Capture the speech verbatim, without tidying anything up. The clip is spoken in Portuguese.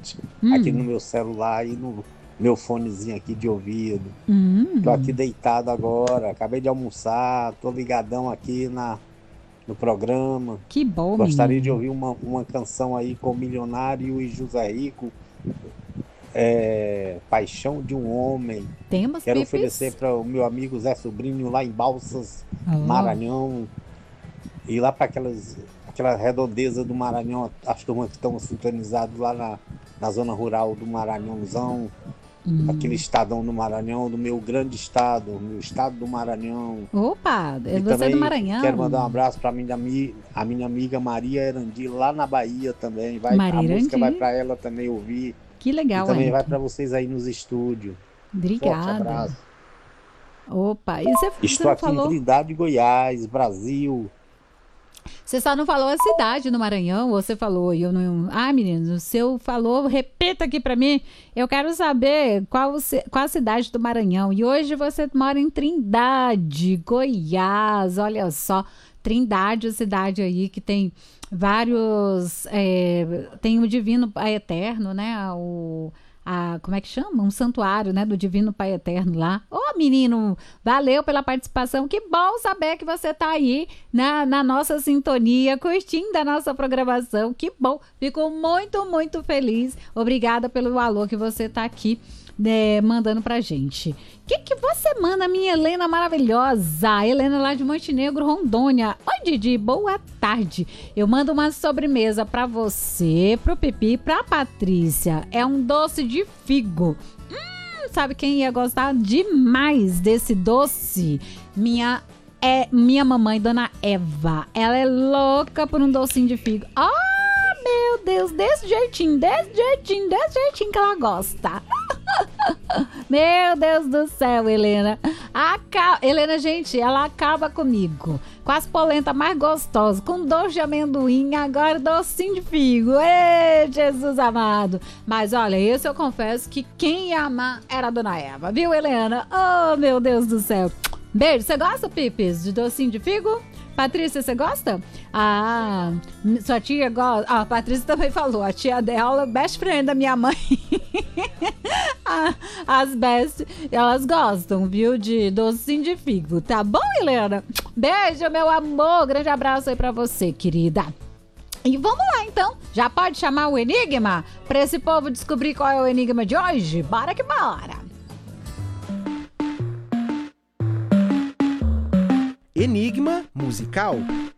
seguinte, Hum. aqui no meu celular e no meu fonezinho aqui de ouvido. Hum. Tô aqui deitado agora, acabei de almoçar, tô ligadão aqui na, no programa. Que bom, Gostaria de menino. ouvir uma, uma canção aí com Milionário e José Rico, é, Paixão de um Homem. Temos Quero oferecer pipis? para o meu amigo Zé Sobrinho lá em Balsas, Oh. Maranhão, e lá para aquelas aquela redondeza do Maranhão, as turmas que estão sintonizadas lá na, na zona rural do Maranhãozão, aquele Hum. estadão do Maranhão, do meu grande estado, meu estado do Maranhão. Opa, E você é do também quero mandar um Maranhão? abraço para minha, ami- a minha amiga Maria Erandi, lá na Bahia também. Vai, a música vai Marirandi? para ela também ouvir. Que E legal, também vai Henrique. para vocês aí nos estúdios. Forte Obrigada. abraço. Opa, e você, você Estou não aqui em falou? Trindade, Goiás, Brasil. Você só não falou a cidade no Maranhão, ou você falou e eu não. Ah, meninos, o seu falou, repita aqui pra mim. Eu quero saber qual, ci- qual a cidade do Maranhão. E hoje você mora em Trindade, Goiás, olha só. Trindade, a cidade aí que tem vários. É, tem o Divino Pai Eterno, né? O, a, como é que chama? Um santuário, né? Do Divino Pai Eterno lá. Ô, menino, valeu pela participação. Que bom saber que você tá aí na, na nossa sintonia, curtindo a nossa programação. Que bom. Fico muito, muito feliz. Obrigada pelo alô que você tá aqui, né, mandando pra gente. O que, que você manda, minha Helena maravilhosa? Helena lá de Montenegro, Rondônia. Oi, Didi, boa tarde. Eu mando uma sobremesa pra você, pro Pipi e pra Patrícia. É um doce de figo. Hum, sabe quem ia gostar demais desse doce? Minha é minha mamãe, Dona Eva. Ela é louca por um docinho de figo. Ah, meu Deus, desse jeitinho, desse jeitinho, desse jeitinho que ela gosta. Meu Deus do céu, Helena. Aca... Helena, gente, ela acaba comigo. Com as polentas mais gostosas, com doce de amendoim, agora docinho de figo. Ê, Jesus amado. Mas olha, esse eu confesso que quem ia amar era a Dona Eva, viu, Helena? Oh, meu Deus do céu. Beijo, você gosta, Pipis, de docinho de figo? Patrícia, você gosta? Ah, sua tia gosta. Ah, a Patrícia também falou. A tia dela, best friend da minha mãe. Ah, as best, elas gostam, viu? De docinho de figo. Tá bom, Helena? Beijo, meu amor. Grande abraço aí pra você, querida. E vamos lá, então. Já pode chamar o enigma? Pra esse povo descobrir qual é o enigma de hoje? Bora que bora. Enigma musical.